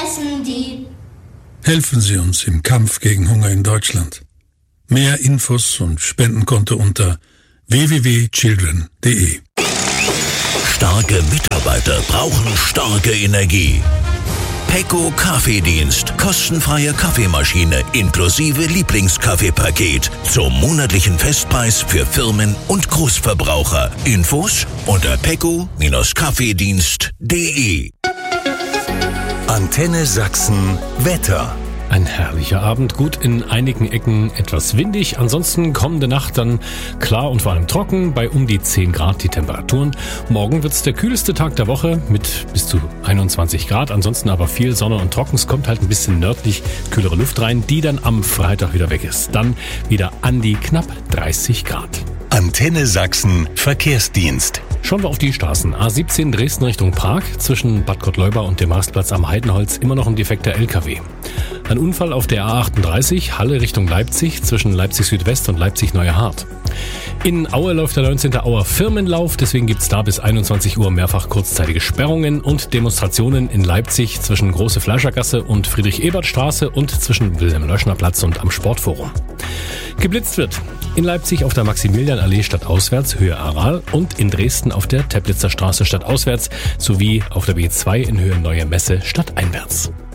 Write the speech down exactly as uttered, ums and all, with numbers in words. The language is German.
essen die. Helfen Sie uns im Kampf gegen Hunger in Deutschland. Mehr Infos und Spendenkonto unter w w w punkt children punkt d e. Starke Mitarbeiter brauchen starke Energie. Pecco Kaffeedienst. Kostenfreie Kaffeemaschine inklusive Lieblingskaffeepaket zum monatlichen Festpreis für Firmen und Großverbraucher. Infos unter pecco Kaffeedienst punkt d e. Antenne Sachsen Wetter. Ein herrlicher Abend, gut in einigen Ecken etwas windig, ansonsten kommende Nacht dann klar und vor allem trocken, bei um die zehn Grad die Temperaturen. Morgen wird's der kühlste Tag der Woche mit bis zu einundzwanzig Grad, ansonsten aber viel Sonne und trocken. Es kommt halt ein bisschen nördlich kühlere Luft rein, die dann am Freitag wieder weg ist. Dann wieder an die knapp dreißig Grad. Antenne Sachsen Verkehrsdienst. Schauen wir auf die Straßen. A siebzehn Dresden Richtung Prag, zwischen Bad Gottleuba und dem Marktplatz am Heidenholz immer noch ein defekter L K W. Ein Unfall auf der A achtunddreißig, Halle Richtung Leipzig, zwischen Leipzig Südwest und Leipzig Neuerhardt. In Aue läuft der neunzehnte Auer Firmenlauf, deswegen gibt's da bis einundzwanzig Uhr mehrfach kurzzeitige Sperrungen und Demonstrationen in Leipzig zwischen Große Fleischergasse und Friedrich-Ebert-Straße und zwischen Wilhelm-Leuschner-Platz und am Sportforum. Geblitzt wird in Leipzig auf der Maximilianallee stadtauswärts Höhe Aral und in Dresden auf der Teplitzer Straße stadtauswärts sowie auf der B zwei in Höhe Neue Messe stadteinwärts.